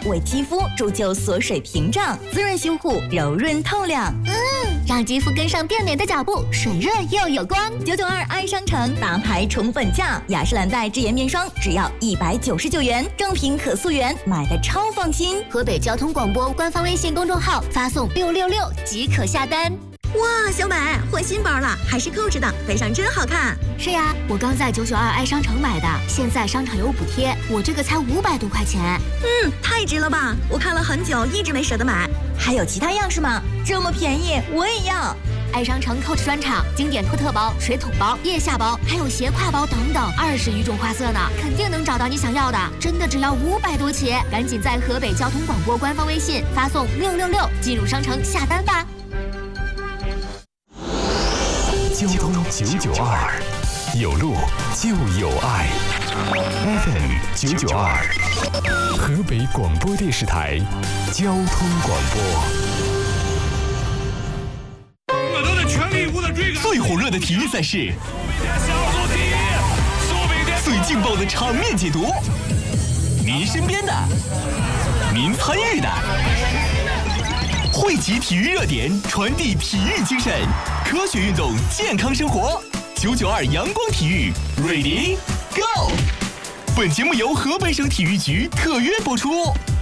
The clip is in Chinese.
为肌肤铸就锁水屏障，滋润修护，柔润透亮。 让肌肤跟上变美的脚步，水润又有光。 992爱商城大牌宠粉价，雅诗兰黛智颜面霜只要199元，正品可溯源，买的超放心。 河北交通广播官方微信公众号发送666即可下单。 哇，小美换新包了，还是扣着的，背上真好看。 是呀，我刚在992爱商城买的，现在商场有补贴，我这个才500多块钱。 太值了吧！我看了很久，一直没舍得买。 还有其他样式吗？这么便宜，我也要。 爱商城 Coach 专场，经典托特包、水桶包、腋下包，还有斜挎包等等，20余种花色呢，肯定能找到你想要的。真的只要500多起，赶紧在河北交通广播官方微信发送666进入商城下单吧。 交通992，有路就有爱。FM 992，河北广播电视台交通广播。 我都在全力以赴的追赶。 最火热的体育赛事，最劲爆的场面解读，您身边的，您参与的。汇集体育热点，传递体育精神，科学运动，健康生活。992阳光体育 ，Ready Go！ 本节目由河北省体育局特约播出。